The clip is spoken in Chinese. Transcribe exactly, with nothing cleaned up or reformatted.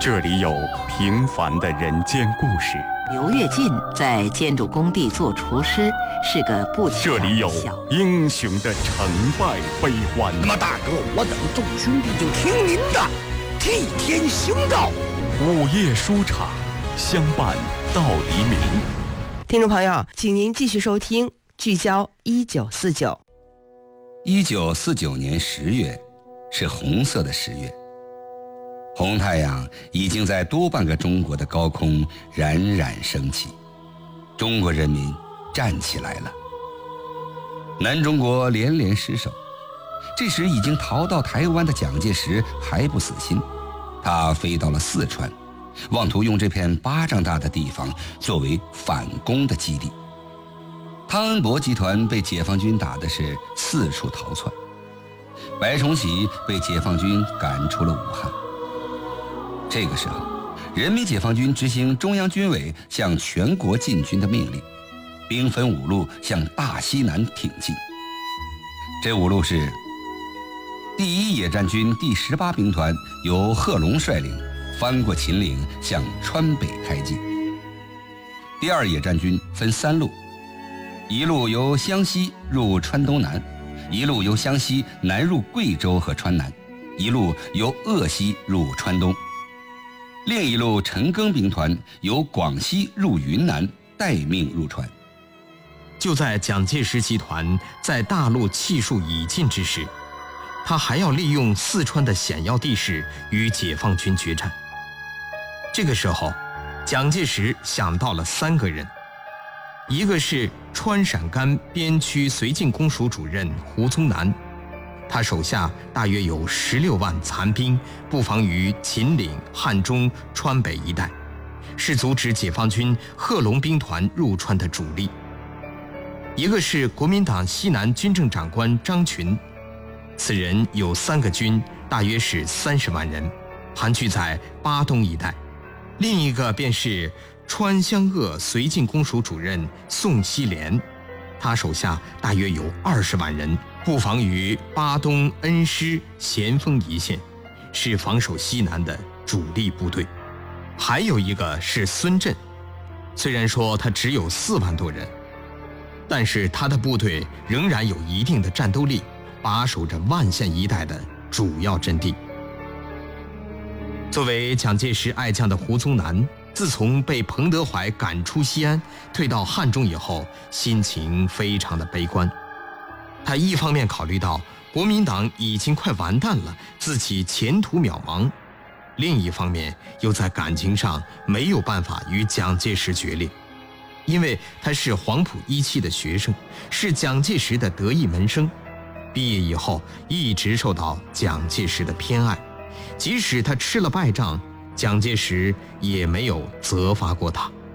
这里有平凡的人间故事。 刘跃进在建筑工地做厨师，是个不起眼的小。 这里有英雄的成败悲欢。 那么大哥，我等众兄弟就听您的，替天行道。 午夜书场，相伴到黎明。 听众朋友，请您继续收听聚焦一九四九。 一九四九年十月，是红色的十月。红太阳已经在多半个中国的高空冉冉升起，中国人民站起来了。南中国连连失守，这时已经逃到台湾的蒋介石还不死心，他飞到了四川，妄图用这片巴掌大的地方作为反攻的基地。汤恩伯集团被解放军打的是四处逃窜，白崇禧被解放军赶出了武汉。这个时候，人民解放军执行中央军委向全国进军的命令，兵分五路向大西南挺进。这五路是：第一野战军第十八兵团由贺龙率领，翻过秦岭向川北开进；第二野战军分三路，一路由湘西入川东南，一路由湘西南入贵州和川南，一路由鄂西入川东。另一路陈赓兵团由广西入云南，待命入川。 就在蒋介石集团在大陆气数已尽之时，他还要利用四川的险要地势与解放军决战。这个时候，蒋介石想到了三个人，一个是川陕甘边区绥靖公署主任胡宗南，他手下大约有十六万残兵，布防于秦岭、汉中、川北一带，是阻止解放军贺龙兵团入川的主力。一个是国民党西南军政长官张群，此人有三个军，大约是三十万人，盘踞在巴东一带。另一个便是川湘鄂绥靖公署主任宋希濂，他手下大约有二十万人，布防于巴东恩施、咸丰一线，是防守西南的主力部队。还有一个是孙震，虽然说他只有四万多人，但是他的部队仍然有一定的战斗力，把守着万县一带的主要阵地。作为蒋介石爱将的胡宗南，自从被彭德怀赶出西安，退到汉中以后，心情非常的悲观。他一方面考虑到国民党已经快完蛋了，自己前途渺茫；另一方面又在感情上没有办法与蒋介石决裂，因为他是黄埔一期的学生，是蒋介石的得意门生，毕业以后一直受到蒋介石的偏爱，即使他吃了败仗，蒋介石也没有责罚过他。